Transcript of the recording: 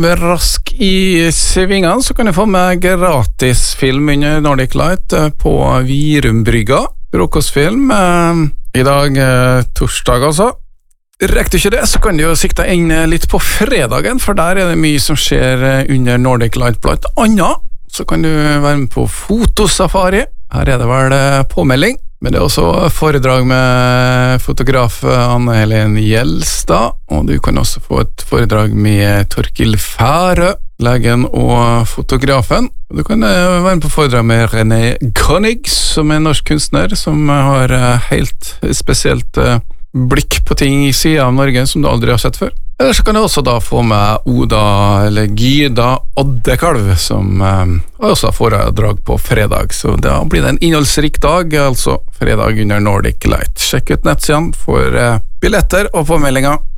rask i svingene, så kan du få med gratisfilm under Nordic Light på Virumbrygga. Råkosfilm. I dag, torsdag altså. Rekte ikke det, så kan du jo sikte inn litt på fredagen, for der er det mye som skjer under Nordic Light blant annet. Så kan du være med på fotosafari. Her er det vel påmelding. Men det er også foredrag med fotograf Anne-Helen Gjelstad, og du kan også få et foredrag med Torkil Færø, legen og fotografen. Du kan være med på foredrag med René Konig, som er en norsk kunstner, som har helt spesielt blikk på ting i siden av Norge som du aldri har sett før. Eller så kan du også da få med Oda, eller Gyda Oddekalv, som også har foredrag på fredag. Så da blir det en innholdsrik dag, altså fredag under Nordic Light. Sjekk ut nettsiden for billetter og påmeldinger.